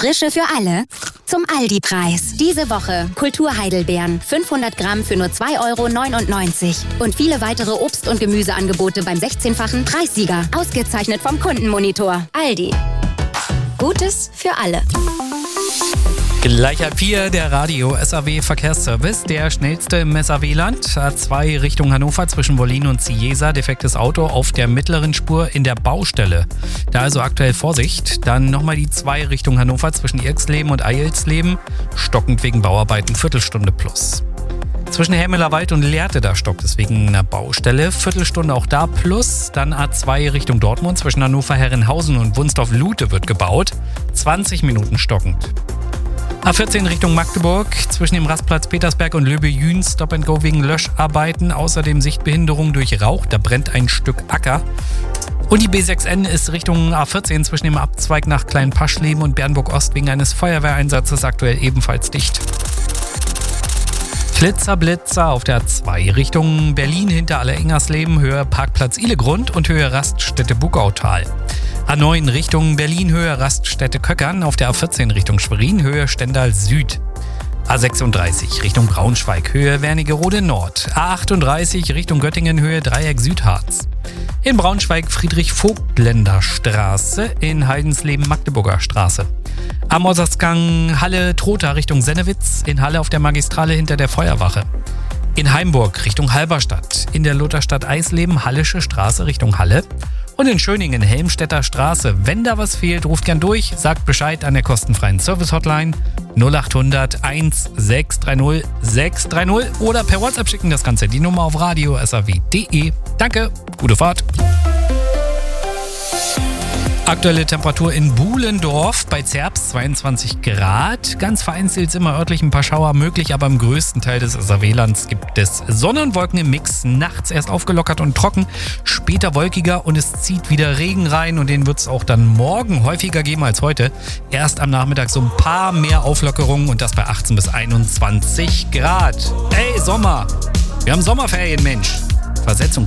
Frische für alle zum Aldi-Preis. Diese Woche Kulturheidelbeeren 500 Gramm für nur 2,99 € und viele weitere Obst- und Gemüseangebote beim 16-fachen Preissieger. Ausgezeichnet vom Kundenmonitor. Aldi. Gutes für alle. Gleich halb 4 der Radio SAW Verkehrsservice, der schnellste im SAW-Land. A2 Richtung Hannover zwischen Wollin und Cieza, defektes Auto auf der mittleren Spur in der Baustelle. Da also aktuell Vorsicht. Dann nochmal die 2 Richtung Hannover zwischen Irksleben und Eilsleben, stockend wegen Bauarbeiten, Viertelstunde plus. Zwischen Helmeler Wald und Lehrte, da stockt es wegen einer Baustelle, Viertelstunde auch da plus. Dann A2 Richtung Dortmund zwischen Hannover-Herrenhausen und Wunsdorf-Lute wird gebaut, 20 Minuten stockend. A14 Richtung Magdeburg, zwischen dem Rastplatz Petersberg und Löbe-Jühn, Stop and Go wegen Löscharbeiten, außerdem Sichtbehinderung durch Rauch, da brennt ein Stück Acker. Und die B6N ist Richtung A14 zwischen dem Abzweig nach Kleinpaschleben und Bernburg-Ost wegen eines Feuerwehreinsatzes aktuell ebenfalls dicht. Blitzer auf der A2 Richtung Berlin hinter Allerengersleben, Höhe Parkplatz Ihlegrund und Höhe Raststätte Bugautal. A9 Richtung Berlin, Höhe Raststätte Köckern, auf der A14 Richtung Schwerin, Höhe Stendal Süd. A36 Richtung Braunschweig, Höhe Wernigerode Nord. A38 Richtung Göttingen, Höhe Dreieck Südharz. In Braunschweig Friedrich-Vogtländer Straße, in Heidensleben Magdeburger Straße. Am Ossersgang Halle-Trotha Richtung Sennewitz, in Halle auf der Magistrale hinter der Feuerwache. In Heimburg Richtung Halberstadt, in der Lutherstadt Eisleben Hallische Straße Richtung Halle. Und in Schöningen Helmstedter Straße. Wenn da was fehlt, ruft gern durch, sagt Bescheid an der kostenfreien Service-Hotline 0800 1630 630 oder per WhatsApp schicken das Ganze die Nummer auf radio.saw.de. Danke, gute Fahrt. Aktuelle Temperatur in Buhlendorf bei Zerbst 22 Grad. Ganz vereinzelt sind immer örtlich ein paar Schauer möglich, aber im größten Teil des SAW-Lands gibt es Sonne und Wolken im Mix. Nachts erst aufgelockert und trocken, später wolkiger und es zieht wieder Regen rein und den wird es auch dann morgen häufiger geben als heute. Erst am Nachmittag so ein paar mehr Auflockerungen und das bei 18 bis 21 Grad. Ey, Sommer! Wir haben Sommerferien, Mensch! Versetzung